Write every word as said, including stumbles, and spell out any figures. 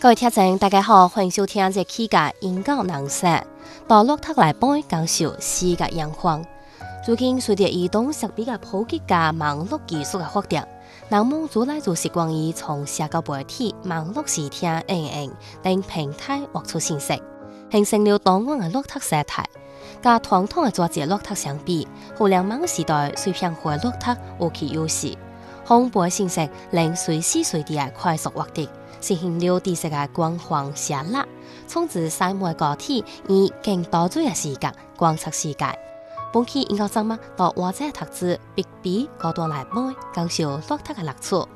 各位聽眾，大家好，歡迎收聽這期嘅英語能生。到陸特來幫講述世界狀況。最近隨着移動設備嘅普及加網絡技術嘅發展，人們越來越習慣於從社交媒體、網絡視聽、影音等平台獲取信息，形成了多元嘅陸特生態。甲傳統嘅紙質陸特相比，互聯網時代碎片化陸特有其優勢，豐富嘅信息能隨時隨地嘅快速獲得。實現了知識嘅廣泛寫納，從自細每個體以更多元嘅視角觀察世界。本期英語節目到我這特質必比高端來幫講述陸特嘅樂趣。